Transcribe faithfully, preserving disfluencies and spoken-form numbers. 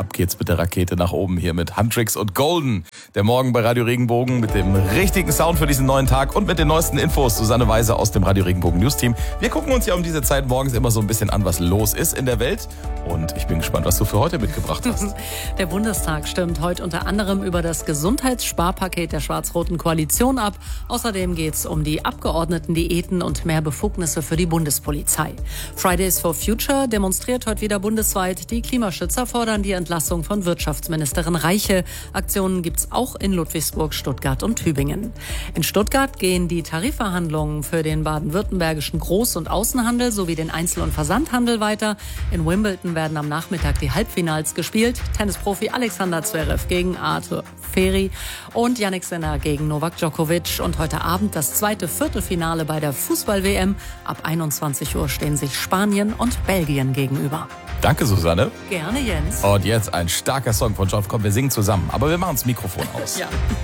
ab geht's mit der Rakete nach oben hier mit Huntrix und Golden. Der Morgen bei Radio Regenbogen mit dem richtigen Sound für diesen neuen Tag und mit den neuesten Infos. Susanne Weise aus dem Radio Regenbogen News Team. Wir gucken uns ja um diese Zeit morgens immer so ein bisschen an, was los ist in der Welt. Und ich bin gespannt, was du für heute mitgebracht hast. Der Bundestag stimmt heute unter anderem über das Gesundheitssparpaket der schwarz-roten Koalition ab. Außerdem geht es um die Abgeordnetendiäten und mehr Befugnisse für die Bundespolizei. Fridays for Future demonstriert heute wieder bundesweit. Die Klimaschützer fordern die Entlassung von Wirtschaftsministerin Reiche. Aktionen gibt es auch in Ludwigsburg, Stuttgart und Tübingen. In Stuttgart gehen die Tarifverhandlungen für den baden-württembergischen Groß- und Außenhandel sowie den Einzel- und Versandhandel weiter. In Wimbledon werden am Nachmittag die Halbfinals gespielt. Tennisprofi Alexander Zverev gegen Arthur Feri und Jannik Sinner gegen Novak Djokovic. Und heute Abend das zweite Viertelfinale bei der Fußball-W M. Ab einundzwanzig Uhr stehen sich Spanien und Belgien gegenüber. Danke, Susanne. Gerne, Jens. Und jetzt ein starker Song von John. Komm, wir singen zusammen. Aber wir machen das Mikrofon aus. Ja.